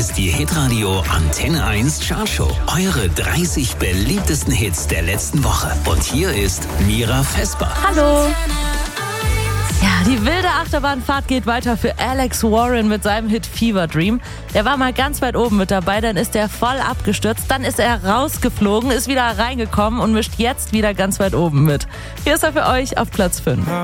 ist die Hitradio Antenne 1 Chartshow. Eure 30 beliebtesten Hits der letzten Woche. Und hier ist Mira Vesper. Hallo. Ja, die wilde Achterbahnfahrt geht weiter für Alex Warren mit seinem Hit Fever Dream. Der war mal ganz weit oben mit dabei, dann ist er voll abgestürzt, dann ist er rausgeflogen, ist wieder reingekommen und mischt jetzt wieder ganz weit oben mit. Hier ist er für euch auf Platz 5.